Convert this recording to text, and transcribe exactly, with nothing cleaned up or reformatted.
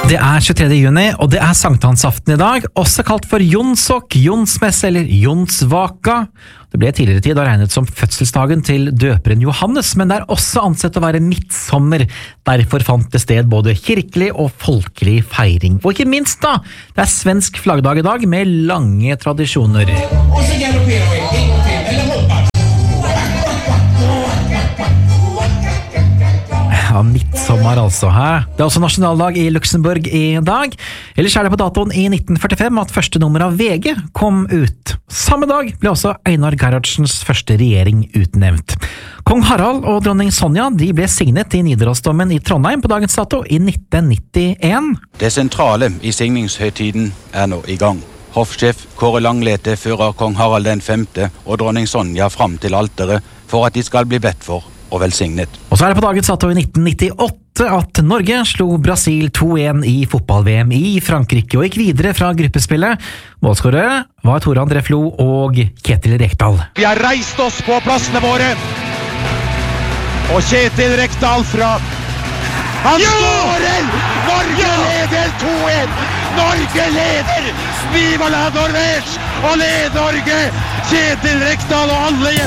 Det er tjuetredje juni, og det er sankthansaften i dag, også kalt for Jonsok, Jonsmesse eller Jonsvaka. Det ble tidligere tid regnet som fødselsdagen til døperen Johannes, men det er også ansett å være midtsommer. Derfor fant det sted både kirkelig og folkelig feiring. Og ikke minst da, det er svensk flaggdag i dag med lange tradisjoner. Ja, midtsommer altså, hæ? Det er også nasjonaldag i Luxembourg i dag. Ellers er det på datoen i nitten førtifem at første nummer av V G kom ut. Samme dag ble også Einar Gerhardsens første regjering utnevnt. Kong Harald og dronning Sonja de ble signet i Nidarosdomen i Trondheim på dagens dato i nitten nittien. Det sentrale i signingshøytiden er nå i gang. Hoffsjef Kåre Langlete fører kong Harald den femte og dronning Sonja fram til alteret for at de skal bli bedt for og velsignet. Og så er det på dagens dato i nitten nittiåtte at Norge slo Brasil to-en i fotball-V M i Frankrike og gikk videre fra gruppespillet. Målskårere var Tore André Flo og Kjetil Rekdal. Vi har reist oss på plassene våre, og Kjetil Rekdal fra... Han skårer! Norge leder to-en! Norge leder! Viva la Norvège! Og led Norge! Kjetil Rekdal og alle